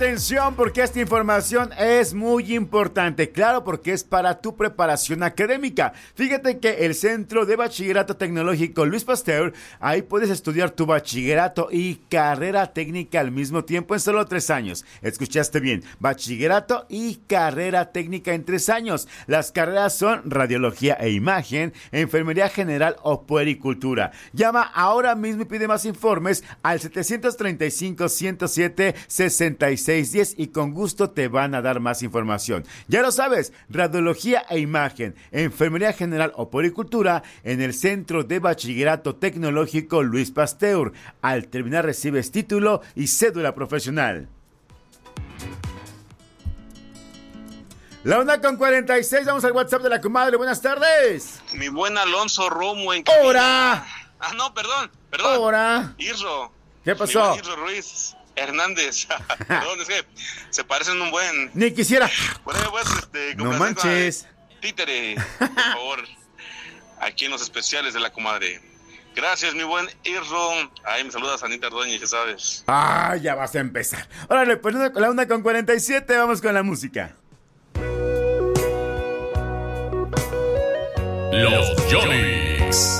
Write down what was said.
Atención, porque esta información es muy importante, claro, porque es para tu preparación académica. Fíjate que el Centro de Bachillerato Tecnológico Luis Pasteur, ahí puedes estudiar tu bachillerato y carrera técnica al mismo tiempo en solo 3 años. Escuchaste bien, bachillerato y carrera técnica en 3 años. Las carreras son radiología e imagen, enfermería general o puericultura. Llama ahora mismo y pide más informes al 735-107-6610 y con gusto te van a dar más información. Ya lo sabes, radiología e imagen, enfermería general o puericultura en el Centro de Bachillerato Tecnológico Luis Pasteur. Al terminar recibes título y cédula profesional. La 1:46, vamos al WhatsApp de la comadre. Buenas tardes. Mi buen Alonso Romo en ¡Hora! Ah, no, perdón. ¡Hora! Irro. ¿Qué pasó? Irro Ruiz Hernández. Perdón, es que se parecen un buen... Ni quisiera. Bueno, pues, No manches. Títere, por favor. Aquí en los especiales de la comadre. Gracias, mi buen Irro. Ahí me saludas, Anita Ordóñez, ya sabes. Ah, ya vas a empezar. Órale, pues la 1:47, vamos con la música. Los Johnny.